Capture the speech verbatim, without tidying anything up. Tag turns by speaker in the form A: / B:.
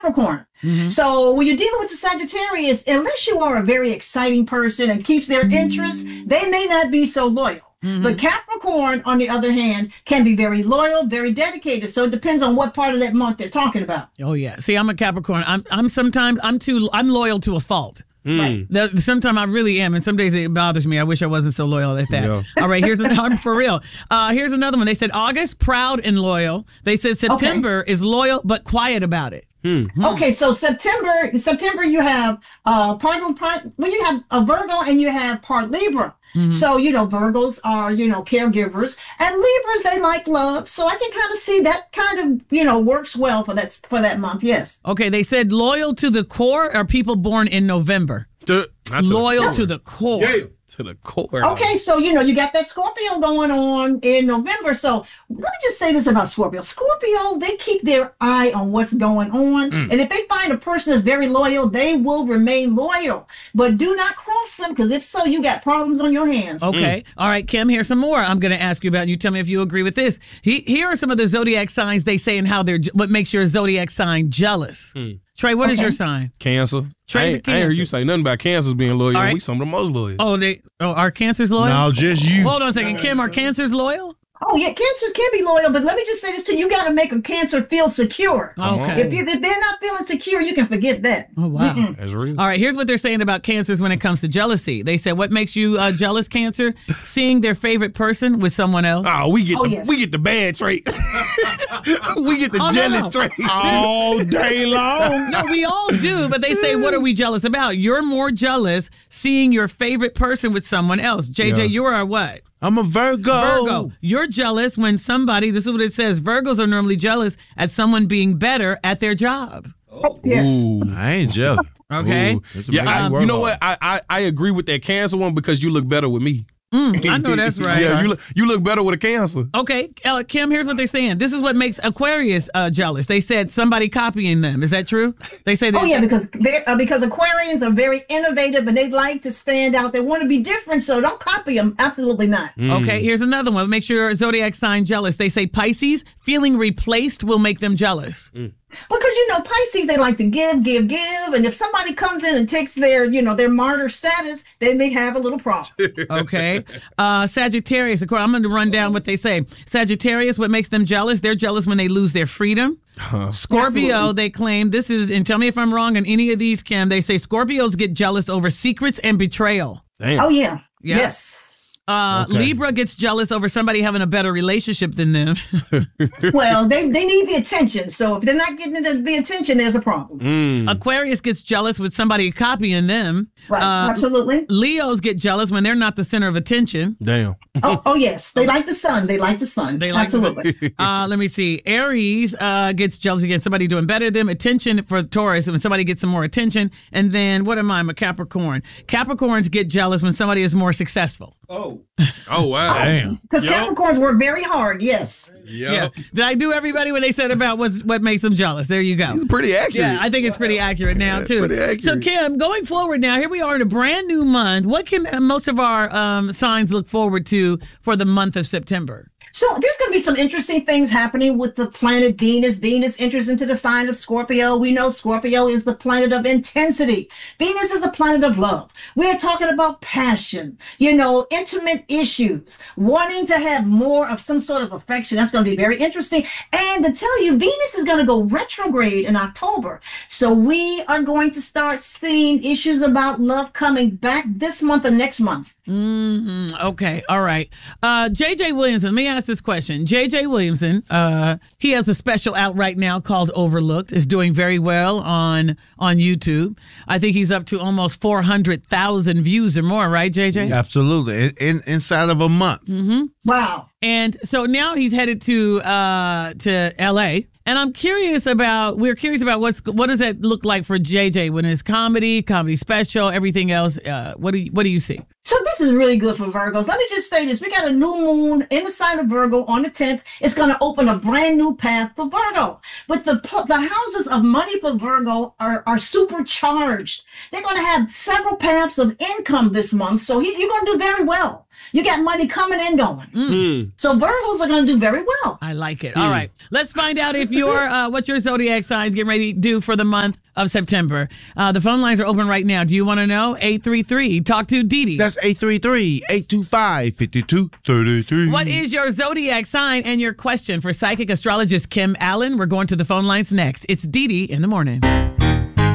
A: Capricorn. Mm-hmm. So when you're dealing with the Sagittarius, unless you are a very exciting person and keeps their interest, they may not be so loyal. Mm-hmm. But Capricorn, on the other hand, can be very loyal, very dedicated. So it depends on what part of that month they're talking about.
B: Oh yeah. See, I'm a Capricorn. I'm I'm sometimes I'm too I'm loyal to a fault.
A: Mm.
B: Right. Sometimes I really am, and some days it bothers me. I wish I wasn't so loyal at that. Yeah. All right, here's another for real. Uh, here's another one. They said August, proud and loyal. They said September okay. is loyal but quiet about it.
A: Hmm. Okay, so September, September you have uh, part, part well, you have a Virgo and you have part Libra. Mm-hmm. So, you know, Virgos are, you know, caregivers, and Libras, they like love. So I can kind of see that kind of, you know, works well for that for that month. Yes.
B: Okay. They said loyal to the core are people born in November.
C: To,
B: loyal to the core.
C: Yeah. To the core.
A: Okay, so, you know, you got that Scorpio going on in November. So let me just say this about Scorpio. Scorpio, they keep their eye on what's going on. Mm. And if they find a person that's very loyal, they will remain loyal. But do not cross them, because if so, you got problems on your hands.
B: Okay. Mm. All right, Kim, here's some more I'm going to ask you about. You tell me if you agree with this. He, here are some of the zodiac signs they say and how they're, what makes your zodiac sign jealous. Mm. Trey, what okay. is your sign?
C: Cancer.
B: Trey's
C: I,
B: a Cancer.
C: I ain't heard you say nothing about Cancers being loyal.
B: Right.
C: We some of the most loyal.
B: Oh, they. Oh, are Cancers loyal?
D: No, just you.
B: Hold on a second, Kim. Are Cancers loyal?
A: Oh, yeah, Cancers can be loyal, but let me just say this to you. You got to make a Cancer feel secure.
B: Okay.
A: If, you, if they're not feeling secure, you can forget that.
B: Oh, wow.
A: Mm-mm.
C: That's real.
B: All right, here's what they're saying about Cancers when it comes to jealousy. They said, what makes you uh, jealous, Cancer? Seeing their favorite person with someone else.
C: Oh, we get
A: oh,
C: the
A: yes.
C: we get the bad trait. We get the
B: oh,
C: jealous
B: no, no.
C: trait
D: all day long.
B: No, we all do, but they say, what are we jealous about? You're more jealous seeing your favorite person with someone else. J J, yeah. you are what?
D: I'm a Virgo.
B: Virgo. You're jealous when somebody, this is what it says, Virgos are normally jealous at someone being better at their job.
A: Oh, yes.
D: Ooh, I ain't jealous.
B: Okay.
D: Ooh,
C: yeah, I, you know what? I, I I agree with that Cancer one because you look better with me.
B: Mm, I know that's right.
C: Yeah, you look, you look better with a Cancer.
B: Okay, uh, Kim, here's what they're saying. This is what makes Aquarius uh, jealous. They said somebody copying them. Is that true? They say that.
A: Oh, yeah, because they're, uh, because Aquarians are very innovative and they like to stand out. They want to be different, so don't copy them. Absolutely not.
B: Mm. Okay, here's another one. Makes your zodiac sign jealous. They say Pisces, feeling replaced will make them jealous.
C: Mm.
A: Because, you know, Pisces, they like to give, give, give. And if somebody comes in and takes their, you know, their martyr status, they may have a little problem.
B: Okay. Uh, Sagittarius, of course, I'm going to run down what they say. Sagittarius, what makes them jealous? They're jealous when they lose their freedom. Huh. Scorpio, absolutely. They claim, this is, and tell me if I'm wrong on any of these, Kim, they say Scorpios get jealous over secrets and betrayal.
C: Damn.
A: Oh, yeah.
B: yeah.
A: Yes.
B: Uh, okay. Libra gets jealous over somebody having a better relationship than them.
A: Well, they, they need the attention. So if they're not getting the, the attention, there's a problem.
B: Mm. Aquarius gets jealous with somebody copying them.
A: Right,
B: uh,
A: absolutely.
B: Leos get jealous when they're not the center of attention.
C: Damn.
A: oh, oh, yes. They like the sun. They like the sun. They like absolutely.
B: The sun. uh, let me see. Aries uh, gets jealous against somebody doing better than them. Attention for Taurus when somebody gets some more attention. And then, what am I? I'm a Capricorn. Capricorns get jealous when somebody is more successful.
C: Oh. Oh, wow.
D: Damn.
A: Because yep. Capricorns work very hard, yes.
C: Yep.
B: Yeah. Did I do everybody when they said about what's, what makes them jealous? There you go.
C: It's pretty accurate.
B: Yeah, I think it's pretty accurate now,
C: yeah,
B: too.
C: Pretty accurate.
B: So, Kim, going forward now, here we are in a brand new month. What can most of our um, signs look forward to for the month of September?
A: So there's going to be some interesting things happening with the planet Venus. Venus enters into the sign of Scorpio. We know Scorpio is the planet of intensity. Venus is the planet of love. We're talking about passion, you know, intimate issues, wanting to have more of some sort of affection. That's going to be very interesting. And to tell you, Venus is going to go retrograde in October. So we are going to start seeing issues about love coming back this month or next month.
B: Mm-hmm. Okay. All right. Uh, J J Williamson, let me ask this question. J J Williamson, uh, he has a special out right now called Overlooked. It's doing very well on on YouTube. I think he's up to almost four hundred thousand views or more, right, J J?
D: Absolutely. In, in, inside of a month.
B: Mm-hmm.
A: Wow.
B: And so now he's headed to uh, to L A. And I'm curious about, we're curious about what's what does that look like for J J when it's comedy, comedy special, everything else. Uh, what do you, what do you see?
A: So this is really good for Virgos. Let me just say this. We got a new moon in the sign of Virgo on the tenth. It's going to open a brand new path for Virgo. But the the houses of money for Virgo are, are supercharged. They're going to have several paths of income this month. So he, you're going to do very well. You got money coming and going.
B: Mm.
A: So Virgos are going to do very well.
B: I like it. All right. Let's find out if your uh, what your zodiac signs getting ready to do for the month of September. Uh, the phone lines are open right now. Do you want to know? eight three three Talk to Dee Dee.
D: That's eight three three, eight two five, five two three three.
B: What is your zodiac sign and your question for psychic astrologist Kim Allen? We're going to the phone lines next. It's Dee Dee in the morning.